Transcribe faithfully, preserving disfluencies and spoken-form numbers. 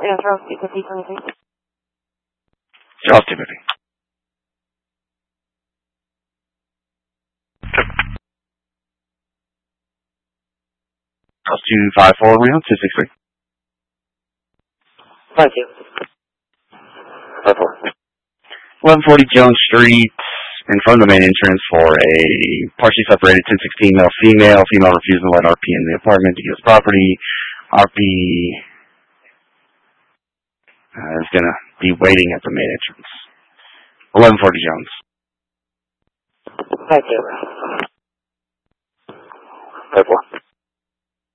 Yeah, Charles Timothy twenty-three. Charles Timothy. Charles two five four Reno two six three. Five two. Five four. Eleven forty Jones Street, in front of the main entrance for a partially separated ten sixteen male female. Female refusing to let R P in the apartment to use property. R P uh, is going to be waiting at the main entrance. eleven forty Jones. Five two. Five four.